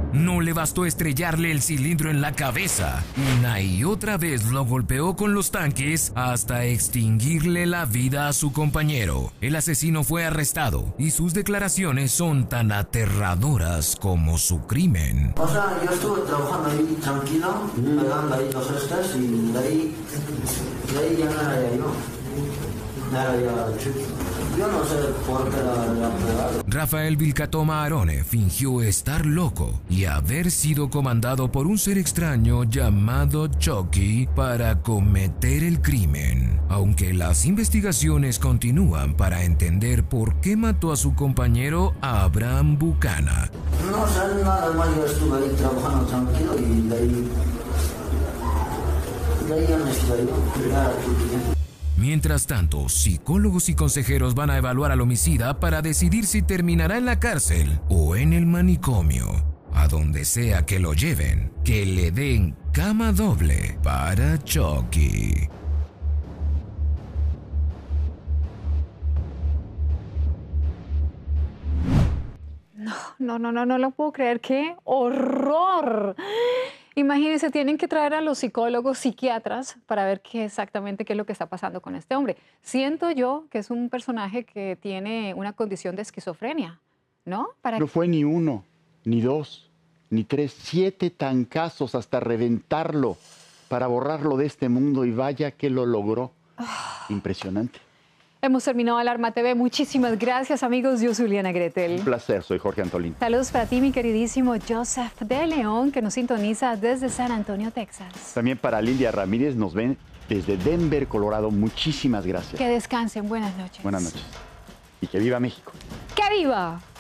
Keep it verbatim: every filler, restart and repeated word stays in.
No le bastó estrellarle el cilindro en la cabeza. Una y otra vez lo golpeó con los tanques hasta extinguirle la vida a su compañero. El asesino fue arrestado y sus declaraciones son tan aterradoras como su crimen. O sea, yo estuve trabajando ahí tranquilo, pegando ahí los estes y de ahí, de ahí ya no era ya yo. No era ya chico. Yo no sé por qué la, la pegaron. Rafael Vilcatoma Arone fingió estar loco y haber sido comandado por un ser extraño llamado Chucky para cometer el crimen. Aunque las investigaciones continúan para entender por qué mató a su compañero Abraham Bucana. No sé nada más, yo estuve ahí trabajando tranquilo y de ahí, de ahí ya no estuve yo. Ya aquí. Mientras tanto, psicólogos y consejeros van a evaluar al homicida para decidir si terminará en la cárcel o en el manicomio. A donde sea que lo lleven, que le den cama doble para Chucky. No, no, no, no, no lo puedo creer. ¡Qué horror! Imagínense, tienen que traer a los psicólogos, psiquiatras, para ver qué exactamente qué es lo que está pasando con este hombre. Siento yo que es un personaje que tiene una condición de esquizofrenia, ¿no? Para No fue ni uno, ni dos, ni tres, siete tancazos hasta reventarlo para borrarlo de este mundo y vaya que lo logró. Impresionante. Hemos terminado Alarma T V. Muchísimas gracias, amigos. Yo soy Juliana Gretel. Un placer, soy Jorge Antolín. Saludos para ti, mi queridísimo Joseph de León, que nos sintoniza desde San Antonio, Texas. También para Lilia Ramírez, nos ven desde Denver, Colorado. Muchísimas gracias. Que descansen. Buenas noches. Buenas noches. Y que viva México. ¡Que viva!